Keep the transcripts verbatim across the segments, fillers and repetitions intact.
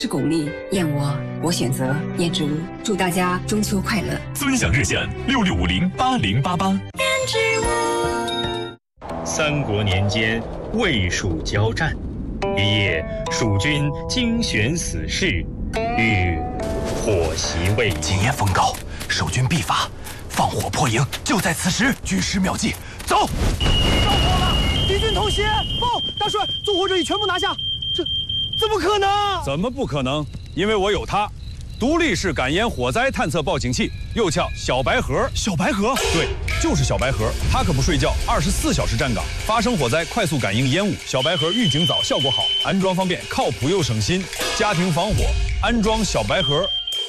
是鼓励燕窝，我选择燕之屋。祝大家中秋快乐！ 尊享热线六六五零八零八八。燕之屋。三国年间，魏蜀交战，一夜，蜀军精选死士，欲火袭魏。 谨言奉告，守军必发，放火破营，就在此时。举师妙计，走！ 着火了！敌军偷袭！报，大帅，纵火者已全部拿下。这。 怎么可能？ 怎么不可能？因为我有它，独立式感烟火灾探测报警器，又叫小白盒。 小白盒？ 对，就是小白盒。它可不睡觉，二十四小时站岗，发生火灾快速感应烟雾。小白盒预警早，效果好，安装方便，靠谱又省心。家庭防火，安装小白盒。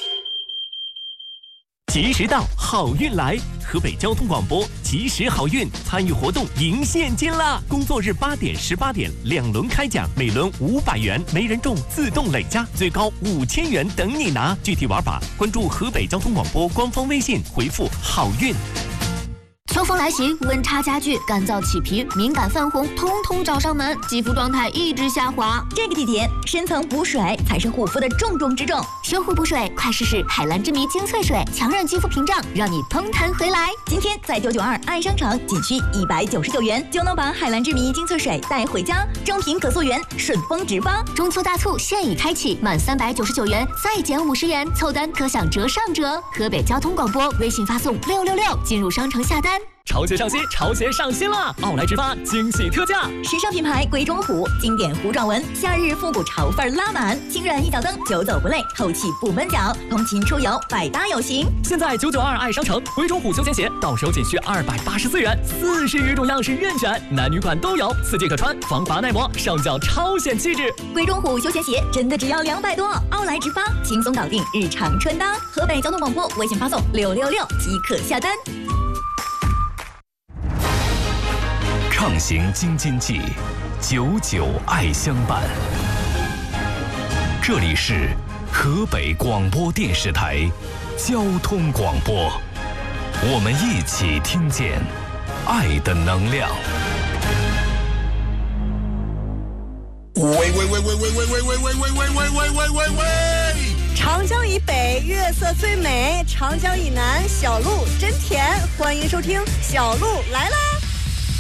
吉时到，好运来！河北交通广播吉时好运参与活动赢现金啦！工作日八点、十八点两轮开奖，每轮五百元，没人中自动累加，最高五千元等你拿。具体玩法关注河北交通广播官方微信，回复好运。 秋风来袭，温差加剧，干燥起皮、敏感泛红，通通找上门，肌肤状态一直下滑。 这个季节，深层补水才是护肤的重中之重。 修护补水，快试试海蓝之谜精粹水，强韧肌肤屏障，让你嘭弹回来。 今天在九九二爱商城，仅需一百九十九元就能把海蓝之谜精粹水带回家，正品可溯源，顺丰直发。 中秋大促现已开启，满三百九十九元再减五十元，凑单可享折上折。河北交通广播微信发送六六六进入商城下单。 潮鞋上新，潮鞋上新了！奥莱直发惊喜特价， 时尚品牌鬼冢虎，经典弧状纹，夏日复古潮范拉满，轻软一脚蹬，久走不累，透气不闷脚，通勤出游百搭有型。 现在九九二爱商城，鬼冢虎休闲鞋到手仅需二百八十四元，四十余种样式任选，男女款都有，四季可穿，防滑耐磨，上脚超显气质。 鬼冢虎休闲鞋真的只要两百多，奥莱直发轻松搞定日常穿搭。河北交通广播微信发送六六六即可下单。 畅行京津冀，久久爱相伴。这里是河北广播电视台交通广播，我们一起听见爱的能量。 喂喂喂喂喂喂喂喂喂喂喂喂喂喂喂喂！ 长江以北月色最美，长江以南小鹿真甜。欢迎收听小鹿来啦！